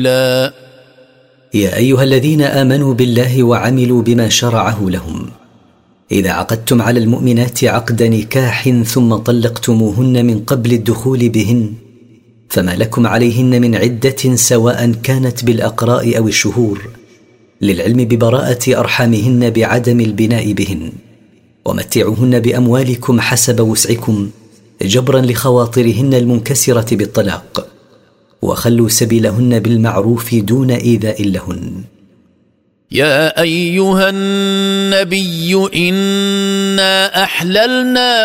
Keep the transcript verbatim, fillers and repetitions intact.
لا. يا أيها الذين آمنوا بالله وعملوا بما شرعه لهم، إذا عقدتم على المؤمنات عقد نكاح ثم طلقتموهن من قبل الدخول بهن فما لكم عليهن من عدة سواء كانت بالأقراء أو الشهور، للعلم ببراءة أرحامهن بعدم البناء بهن، ومتعوهن بأموالكم حسب وسعكم جبرا لخواطرهن المنكسرة بالطلاق، وخلوا سبيلهن بالمعروف دون إيذاء لهن. يا أيها النبي إنا أحللنا